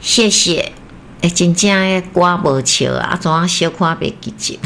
谢谢。真正诶歌无笑啊，怎啊小可袂记住？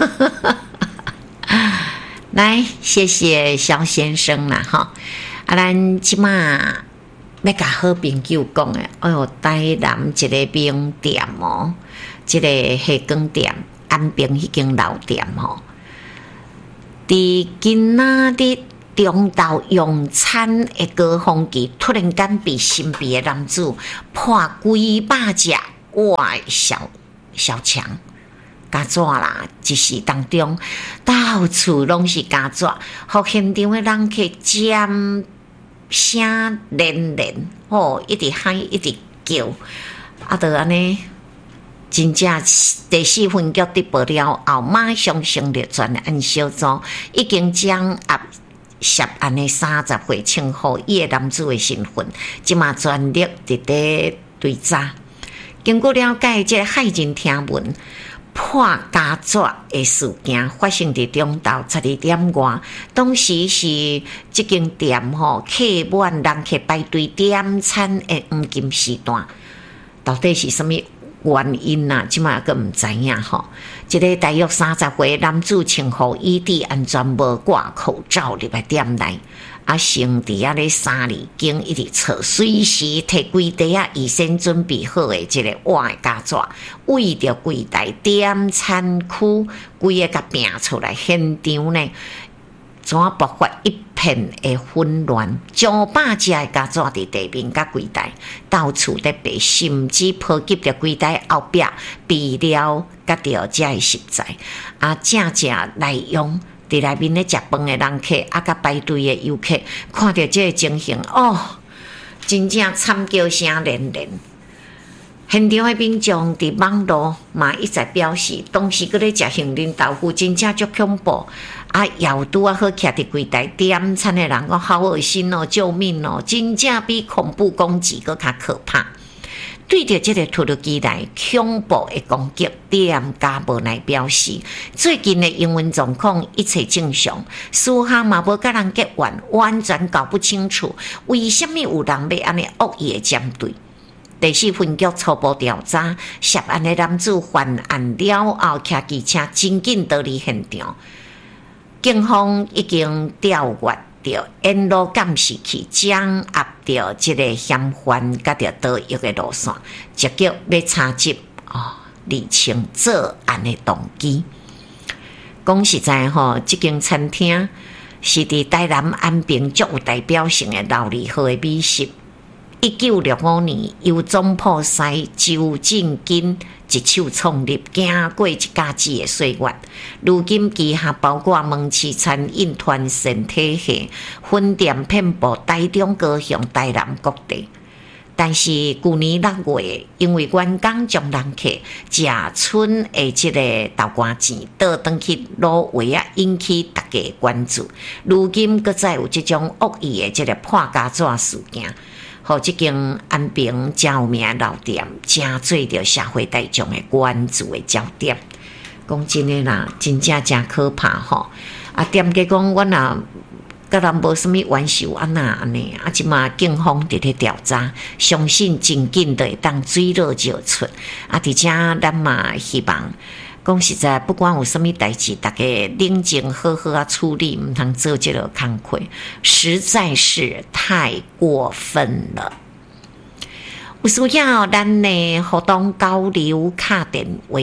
来，谢谢肖先生啦哈。咱即马要甲好朋友讲诶，哎哟，台南一个名店哦，一个虾羹店，安平迄间老店吼，伫今仔日中昼用餐的高峰期，突然间被身边的男子破几百只哇小强加纸啦，一时当中到处拢是加纸，互现场的人客尖声连连，一直喊一直叫，就安尼。真正第4分局直报了后，马上成立专案小组，已经将涉案的30岁称呼伊的男子的身份，即马全力伫咧追查。经过了解，这个骇人听闻破加纸的事件发生伫中昼12点外，当时是这间店客满人客排队点餐的黄金时段，到底是什么原因啊？即马个毋知影吼。一个大约30岁男子称呼异地安全无挂口罩入来店内，先伫遐咧3里间一直测，随时摕柜台预先准备好的一个碗的加纸，为着柜台点餐区规个甲拼出来，现场呢怎爆发一片的混乱，上百只的加纸伫地面甲柜台到处咧爬，甚至波及着柜台后壁备料甲着遮的食材，正来用伫内面咧食饭的人客，甲排队的游客，看到这个情形，真正惨叫声连连。现场的民众伫网络嘛一再表示，当时搁咧食杏仁豆腐，真正足恐怖。要拄好徛伫柜台点餐的人，好恶心哦，救命哦！真正比恐怖攻击搁较可怕。对着这个突如其来恐怖的攻击，店家无奈表示，最近的营运状况一切正常，私下嘛无甲人结怨，完全搞不清楚为什么有人要安尼恶意的针对。第4分局初步调查，涉案的男子犯案了后，骑机车真紧逃离现场。警方已经调阅着沿路监视器，掌握着这个嫌犯甲着逃逸的路线，积极要查缉厘清作案的动机。讲实在这间餐厅是伫台南安平足有代表性的老字号的美食。1965年由总铺师周正金一手创立，经过一家子的岁月，如今旗下包括门市餐饮团膳体系，分店遍布台中、高雄、台南各地。但是去年6月，因为员工将人客食剩的这个豆干钱倒转去卤味引起大家的关注。如今搁再有这种恶意的这个破加纸事件，互这间安平真有名老店，真做着社会大众的关注的焦点。讲真的啦，真正真可怕吼！店家讲我若甲人无什么冤仇安尼，即马警方伫咧调查，相信真紧就会当水落石出。而且咱嘛希望，讲实在，不管有什么代志，大家冷静好好处理，唔通做这个工课，实在是太过分了。有需要咱的互动交流卡电话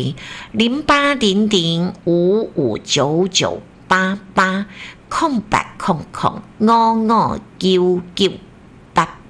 0800559988。0800559988